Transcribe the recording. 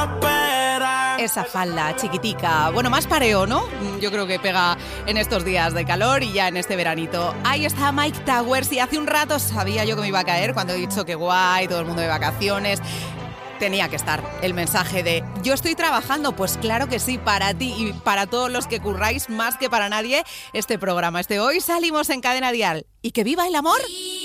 Esa falda chiquitica, bueno, más pareo, ¿no? Yo creo que pega en estos días de calor y ya en este veranito. Ahí está Mike Towers y hace un rato sabía yo que me iba a caer cuando he dicho que guay, todo el mundo de vacaciones. Tenía que estar el mensaje de yo estoy trabajando, pues claro que sí, para ti y para todos los que curráis más que para nadie este programa. Hoy salimos en Cadena Dial. ¡Y que viva el amor!